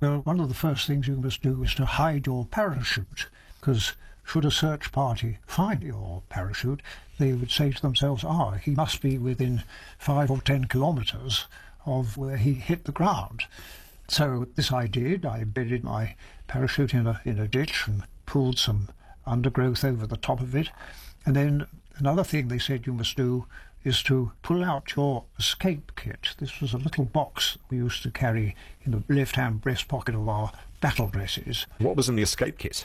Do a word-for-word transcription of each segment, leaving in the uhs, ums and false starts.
Well, one of the first things you must do is to hide your parachute, because should a search party find your parachute, they would say to themselves, ah, he must be within five or ten kilometres of where he hit the ground. So this I did. I buried my parachute in a, in a ditch and pulled some undergrowth over the top of it. And then another thing they said you must do is to pull out your escape kit. This was a little box we used to carry in the left-hand breast pocket of our battle dresses. What was in the escape kit?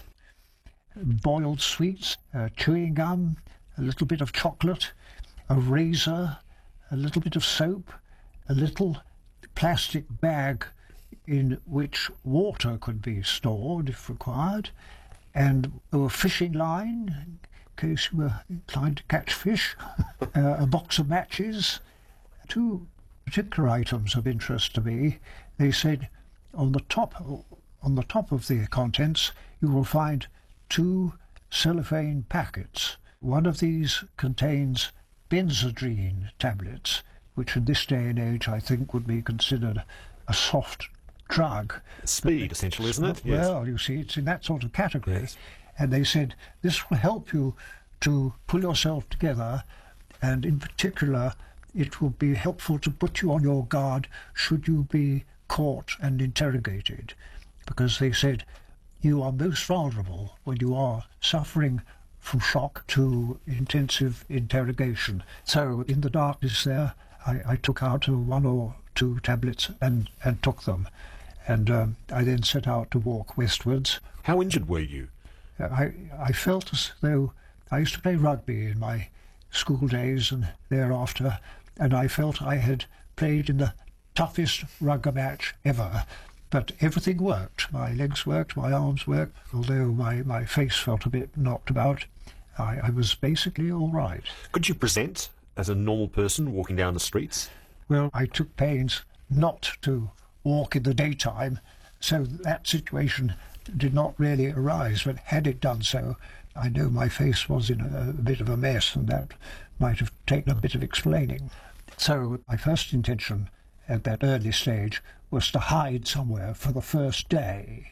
Boiled sweets, uh, chewing gum, a little bit of chocolate, a razor, a little bit of soap, a little plastic bag in which water could be stored if required, and a fishing line in case you were inclined to catch fish, uh, a box of matches. Two particular items of interest to me. They said on the top, on the top of the contents you will find two cellophane packets. One of these contains Benzedrine tablets, which in this day and age I think would be considered a soft drug. Speed, essentially, isn't it? Well, yes. You see, it's in that sort of category. Yes. And they said this will help you to pull yourself together, and in particular it will be helpful to put you on your guard should you be caught and interrogated, because they said you are most vulnerable when you are suffering from shock to intensive interrogation. So in the darkness there, I, I took out one or two tablets and, and took them. And um, I then set out to walk westwards. How injured were you? I, I felt as though I used to play rugby in my school days and thereafter, and I felt I had played in the toughest rugby match ever. But everything worked. My legs worked, my arms worked, although my, my face felt a bit knocked about. I, I was basically all right. Could you present as a normal person walking down the streets? Well, I took pains not to walk in the daytime, so that situation did not really arise. But had it done so, I know my face was in a, a bit of a mess, and that might have taken a bit of explaining. So my first intention at that early stage was to hide somewhere for the first day.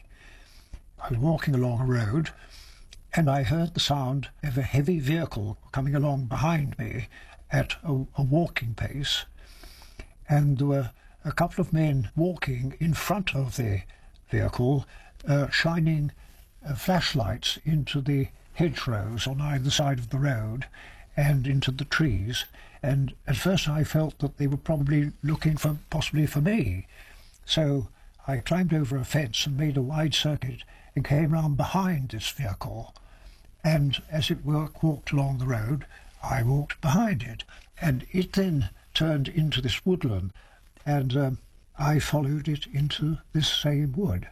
I was walking along a road, and I heard the sound of a heavy vehicle coming along behind me at a, a walking pace, and there were a couple of men walking in front of the vehicle, uh, shining uh, flashlights into the hedgerows on either side of the road and into the trees. And at first I felt that they were probably looking for, possibly for me. So I climbed over a fence and made a wide circuit and came round behind this vehicle. And as it walked along the road, I walked behind it. And it then turned into this woodland, and um, I followed it into this same wood.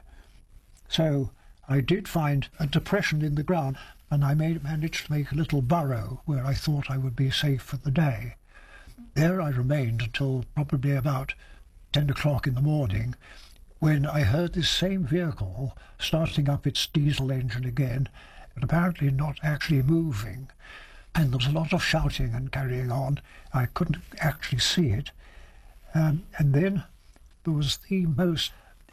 So I did find a depression in the ground, and I made, managed to make a little burrow where I thought I would be safe for the day. There I remained until probably about ten o'clock in the morning, when I heard this same vehicle starting up its diesel engine again, but apparently not actually moving. And there was a lot of shouting and carrying on. I couldn't actually see it. Um, and then there was the most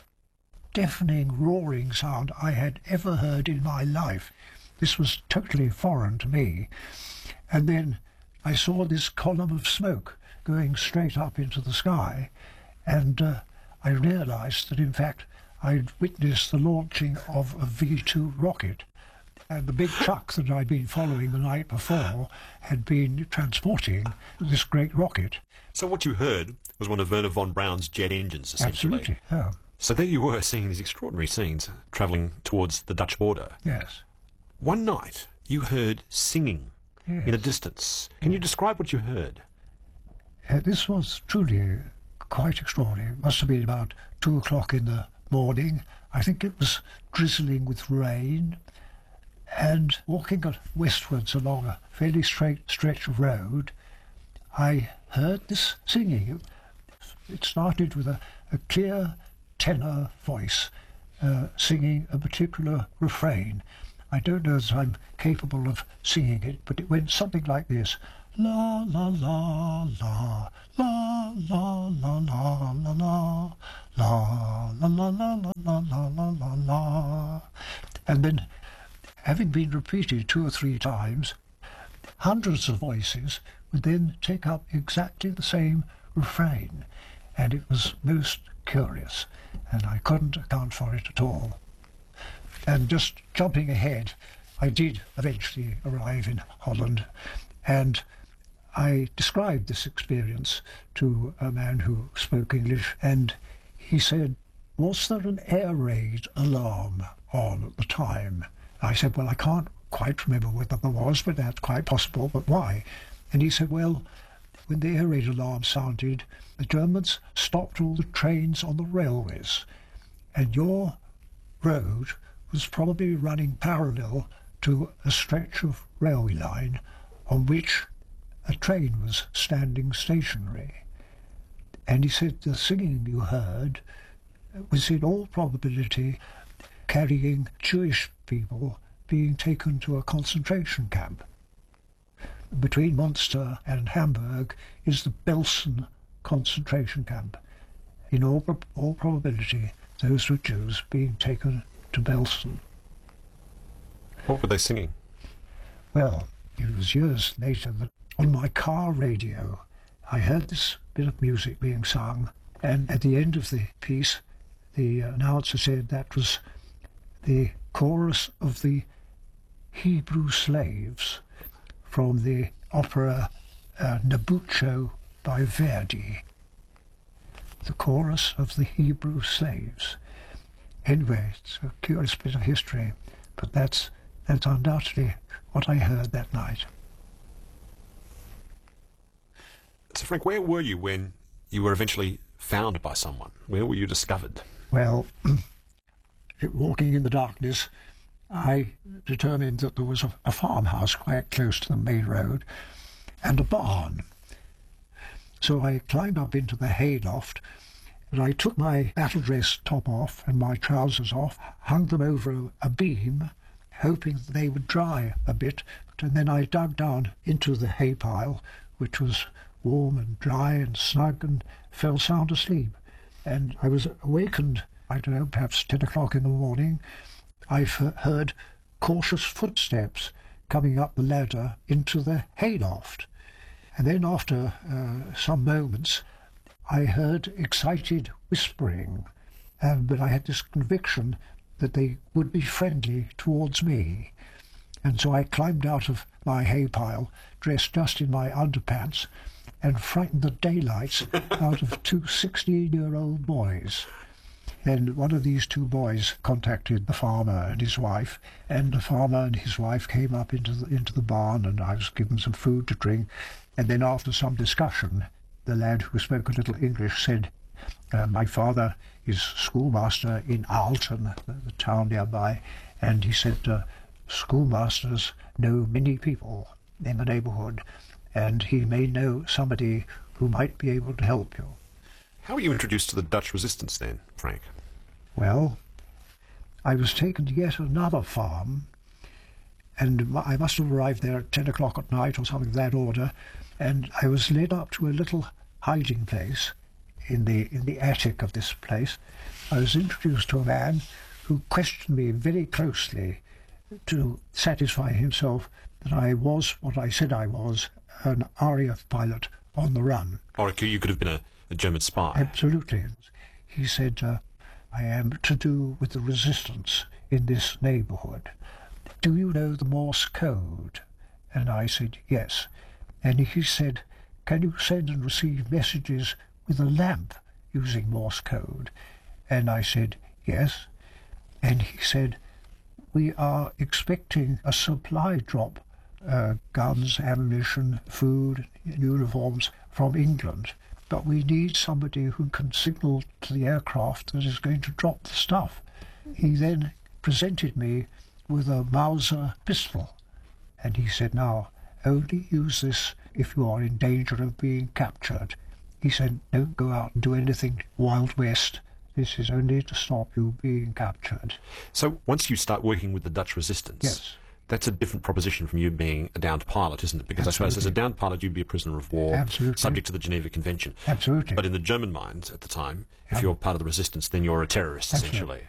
deafening roaring sound I had ever heard in my life. This was totally foreign to me. And then I saw this column of smoke going straight up into the sky, and uh, I realised that in fact I'd witnessed the launching of a V two rocket, and the big truck that I'd been following the night before had been transporting this great rocket. So what you heard was one of Werner von Braun's jet engines, essentially. Absolutely, yeah. So there you were, seeing these extraordinary scenes, travelling towards the Dutch border. Yes. One night, you heard singing Yes. in a distance. Can you describe what you heard? Uh, this was truly quite extraordinary. It must have been about two o'clock in the morning. I think it was drizzling with rain. And walking westwards along a fairly straight stretch of road, I heard this singing. It started with a, a clear tenor voice uh, singing a particular refrain. I don't know that I'm capable of singing it, but it went something like this. La la la la la la la la la la la la la la la la la la la. And then, having been repeated two or three times, hundreds of voices would then take up exactly the same refrain, and it was most curious, and I couldn't account for it at all. And just jumping ahead, I did eventually arrive in Holland, and I described this experience to a man who spoke English, and he said, "Was there an air raid alarm on at the time?" I said, "Well, I can't quite remember whether there was, but that's quite possible, but why?" And he said, "Well, when the air raid alarm sounded, the Germans stopped all the trains on the railways, and your road was probably running parallel to a stretch of railway line on which a train was standing stationary. And he said the singing you heard was in all probability carrying Jewish people being taken to a concentration camp. Between Munster and Hamburg is the Belsen concentration camp. In all, all probability, those were Jews being taken to Belsen." What were they singing? Well, it was years later that on my car radio I heard this bit of music being sung, and at the end of the piece the announcer said that was the chorus of the Hebrew slaves from the opera uh, Nabucco by Verdi. The chorus of the Hebrew slaves. Anyway, it's a curious bit of history, but that's that's undoubtedly what I heard that night. So, Frank, where were you when you were eventually found by someone? Where were you discovered? Well, walking in the darkness, I determined that there was a, a farmhouse quite close to the main road and a barn. So I climbed up into the hayloft, and I took my battle dress top off and my trousers off, hung them over a, a beam, hoping that they would dry a bit, and then I dug down into the hay pile, which was warm and dry and snug, and fell sound asleep. And I was awakened, I don't know, perhaps ten o'clock in the morning. I heard cautious footsteps coming up the ladder into the hayloft. And then after uh, some moments, I heard excited whispering, um, but I had this conviction that they would be friendly towards me. And so I climbed out of my hay pile, dressed just in my underpants, and frightened the daylights out of two sixteen-year-old boys. And one of these two boys contacted the farmer and his wife, and the farmer and his wife came up into the, into the barn, and I was given some food to drink. And then after some discussion, the lad who spoke a little English said, uh, my father is schoolmaster in Aalten, the, the town nearby, and he said, uh, schoolmasters know many people in the neighbourhood, and he may know somebody who might be able to help you. How were you introduced to the Dutch resistance then, Frank? Well, I was taken to yet another farm, and I must have arrived there at ten o'clock at night or something of that order, and I was led up to a little hiding place in the in the attic of this place. I was introduced to a man who questioned me very closely to satisfy himself that I was what I said I was, an R A F pilot on the run. Or you could have been a, a German spy. Absolutely. He said, uh, I am to do with the resistance in this neighbourhood. Do you know the Morse code? And I said, yes. And he said, can you send and receive messages with a lamp using Morse code? And I said, yes. And he said, we are expecting a supply drop, uh, guns, ammunition, food, uniforms from England, but we need somebody who can signal to the aircraft that is going to drop the stuff. He then presented me with a Mauser pistol, and he said, now, only use this if you are in danger of being captured. He said, don't go out and do anything Wild West. This is only to stop you being captured. So once you start working with the Dutch resistance, Yes. that's a different proposition from you being a downed pilot, isn't it? Because I suppose as a downed pilot, you'd be a prisoner of war, Absolutely. subject to the Geneva Convention. Absolutely. But in the German mind at the time, if Yeah. you're part of the resistance, then you're a terrorist, That's essentially. right.